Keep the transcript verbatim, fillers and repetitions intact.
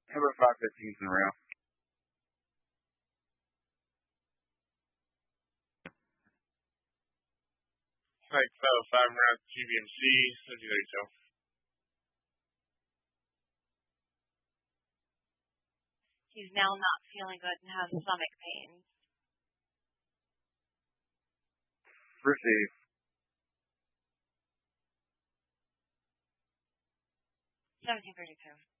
How about five fifteens in a row? Like fellow five rounds G B M C, seventeen thirty-two. He's now not feeling good and has stomach pains. Receive. seventeen thirty-two.